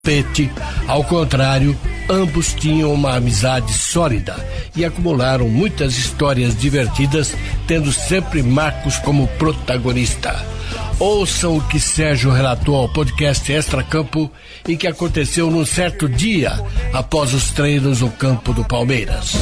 Pete, ao contrário, ambos tinham uma amizade sólida e acumularam muitas histórias divertidas, tendo sempre Marcos como protagonista. Ouçam o que Sérgio relatou ao podcast Extra Campo e que aconteceu num certo dia após os treinos no campo do Palmeiras.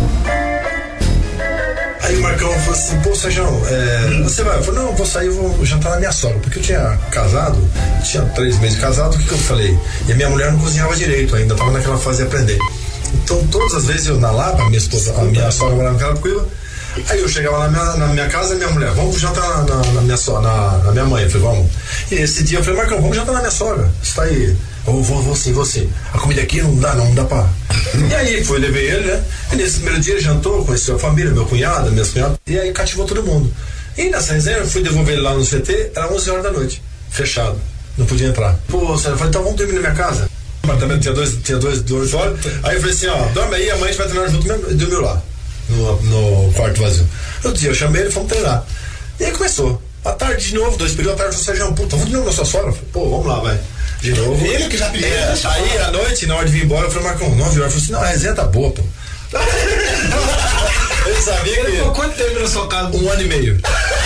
Aí o Marcão falou assim, pô, Sérgio, você vai? Eu falei, não, eu vou sair, vou jantar na minha sogra, porque eu tinha casado, tinha 3 meses de casado, o que eu falei? E a minha mulher não cozinhava direito ainda, tava naquela fase de aprender. Então todas as vezes eu na Lapa, minha esposa, a minha sogra morava em Carapicuíba, aí eu chegava na minha casa, minha mulher, vamos jantar na minha mãe, eu falei, vamos. E esse dia eu falei, Marcão, vamos jantar na minha sogra, você tá aí? Vou sim. A comida aqui não dá pra... E aí, levei ele, né? E nesse primeiro dia ele jantou, conheceu a família, meu cunhado, minhas cunhadas, e aí cativou todo mundo. E nessa resenha eu fui devolver ele lá no CT, era 11 horas da noite, fechado, não podia entrar. Pô, Sérgio, eu falei, então vamos dormir na minha casa. O apartamento tinha dois dormitórios, aí eu falei assim, ó, dorme aí, amanhã a gente vai treinar junto mesmo, e dormiu lá, no quarto vazio. Outro dia eu chamei ele, fomos treinar. E aí começou. À tarde de novo, 2 períodos, à tarde eu falei, Sérgio, puta, vamos de novo na sua sogra? Pô, vamos lá, vai. De novo. Ele que já pediu. Aí à noite, na hora de vir embora, eu falei, Marcão, 9 horas. Eu falei assim, não, a resenha tá boa, pô. Ele sabia que... Ele ficou quanto tempo na sua casa? 1 ano e meio.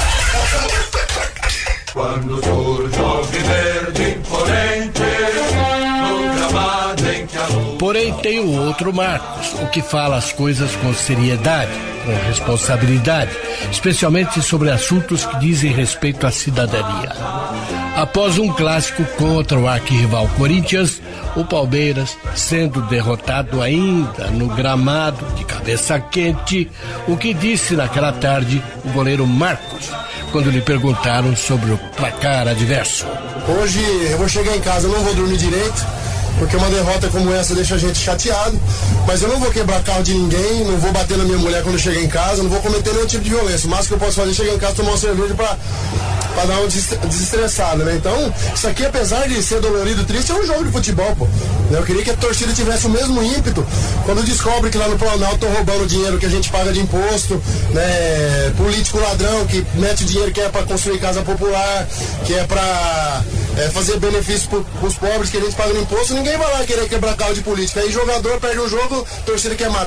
Quando surge o verde imponente, no gramado em que a lua... Porém, tem o outro Marcos, o que fala as coisas com seriedade, com responsabilidade, especialmente sobre assuntos que dizem respeito à cidadania. Após um clássico contra o arquirrival Corinthians, o Palmeiras, sendo derrotado ainda no gramado de cabeça quente, o que disse naquela tarde o goleiro Marcos, quando lhe perguntaram sobre o placar adverso. Hoje eu vou chegar em casa, eu não vou dormir direito, porque uma derrota como essa deixa a gente chateado, mas eu não vou quebrar carro de ninguém, não vou bater na minha mulher quando chegar em casa, não vou cometer nenhum tipo de violência. O máximo que eu posso fazer é chegar em casa, tomar uma cerveja pra dar uma desestressada, né? Então, isso aqui, apesar de ser dolorido, triste, é um jogo de futebol, pô. Eu queria que a torcida tivesse o mesmo ímpeto quando descobre que lá no Planalto estão roubando dinheiro que a gente paga de imposto, né? Político ladrão que mete dinheiro que é pra construir casa popular, que é pra fazer benefício pros pobres que a gente paga no imposto. Ninguém vai lá querer quebrar carro de política. Aí jogador perde um jogo, torcida quer matar.